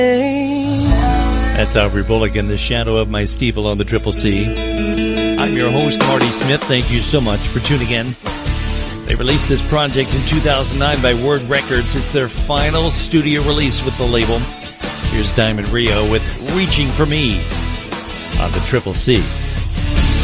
That's Aubrey Bullock in The Shadow of My Steeple on the Triple C. I'm your host, Marty Smith. Thank you so much for tuning in. They released this project in 2009 by Word Records. It's their final studio release with the label. Here's Diamond Rio with Reaching for Me on the Triple C.